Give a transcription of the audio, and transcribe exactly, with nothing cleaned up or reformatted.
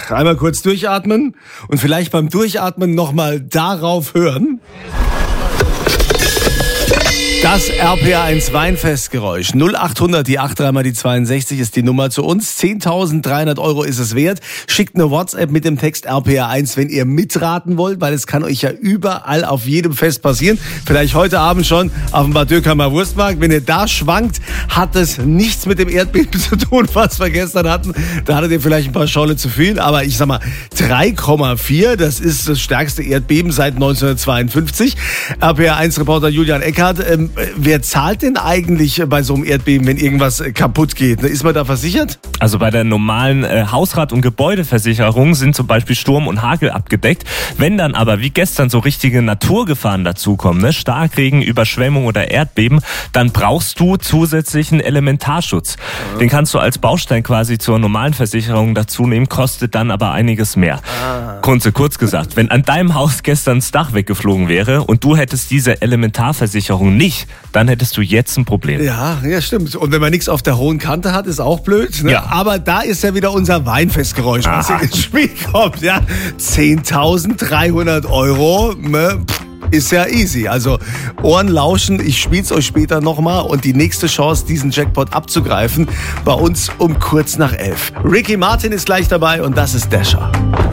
Einmal kurz durchatmen und vielleicht beim Durchatmen nochmal darauf hören. Das R P R eins Weinfestgeräusch. null achthundert, die acht dreimal die zweiundsechzig ist die Nummer zu uns. zehntausenddreihundert Euro ist es wert. Schickt eine WhatsApp mit dem Text R P R eins, wenn ihr mitraten wollt, weil es kann euch ja überall auf jedem Fest passieren. Vielleicht heute Abend schon auf dem Bad Dürkheim Wurstmarkt. Wenn ihr da schwankt, hat es nichts mit dem Erdbeben zu tun, was wir gestern hatten. Da hattet ihr vielleicht ein paar Scholle zu viel. Aber ich sag mal, drei Komma vier, das ist das stärkste Erdbeben seit neunzehnhundertzweiundfünfzig. R P R eins Reporter Julian Eckhardt. Ähm, wer zahlt denn eigentlich bei so einem Erdbeben, wenn irgendwas kaputt geht? Ist man da versichert? Also bei der normalen äh, Hausrat- und Gebäudeversicherung sind zum Beispiel Sturm und Hagel abgedeckt. Wenn dann aber wie gestern so richtige Naturgefahren dazukommen, ne? Starkregen, Überschwemmung oder Erdbeben, dann brauchst du zusätzlichen Elementarschutz. Mhm. Den kannst du als Baustein quasi zur normalen Versicherung dazu nehmen, kostet dann aber einiges mehr. Ah. Kunze, kurz gesagt, wenn an deinem Haus gestern das Dach weggeflogen wäre und du hättest diese Elementarversicherung nicht, dann hättest du jetzt ein Problem. Ja, ja, stimmt. Und wenn man nichts auf der hohen Kante hat, ist auch blöd. Ne? Ja. Aber da ist ja wieder unser Weinfestgeräusch, was hier ins Spiel kommt. Ja? zehntausenddreihundert Euro, ne? Ist ja easy. Also Ohren lauschen, ich spiel's euch später nochmal und die nächste Chance, diesen Jackpot abzugreifen, bei uns um kurz nach elf. Ricky Martin ist gleich dabei und das ist Dasher.